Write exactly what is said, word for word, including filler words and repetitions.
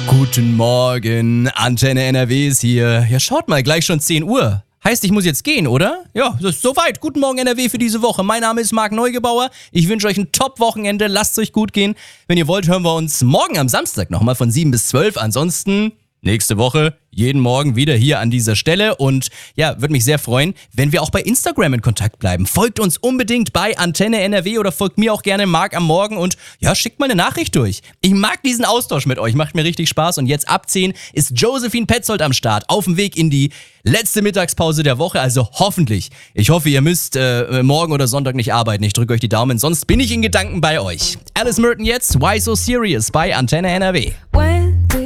Guten Morgen, Antenne N R W ist hier. Ja, schaut mal, gleich schon zehn Uhr. Heißt, ich muss jetzt gehen, oder? Ja, das ist soweit. Guten Morgen N R W für diese Woche. Mein Name ist Marc Neugebauer. Ich wünsche euch ein Top-Wochenende. Lasst es euch gut gehen. Wenn ihr wollt, hören wir uns morgen am Samstag nochmal von sieben bis zwölf. Ansonsten nächste Woche jeden Morgen wieder hier an dieser Stelle. Und ja, würde mich sehr freuen, wenn wir auch bei Instagram in Kontakt bleiben. Folgt uns unbedingt bei Antenne N R W oder folgt mir auch gerne Marc am Morgen und ja, schickt mal eine Nachricht durch. Ich mag diesen Austausch mit euch, macht mir richtig Spaß. Und jetzt ab zehn ist Josephine Petzold am Start, auf dem Weg in die letzte Mittagspause der Woche, also hoffentlich. Ich hoffe, ihr müsst äh, morgen oder Sonntag nicht arbeiten. Ich drücke euch die Daumen, sonst bin ich in Gedanken bei euch. Alice Merton jetzt, Why So Serious bei Antenne N R W.